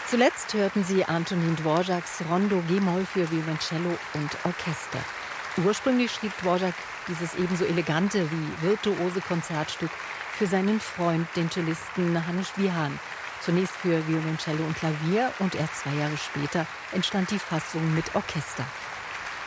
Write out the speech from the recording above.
Zuletzt hörten Sie Antonin Dvořáks Rondo G-Moll für Violoncello und Orchester. Ursprünglich schrieb Dvořák dieses ebenso elegante wie virtuose Konzertstück für seinen Freund, den Cellisten Hannes Wihan. Zunächst für Violoncello und Klavier und erst 2 Jahre später entstand die Fassung mit Orchester.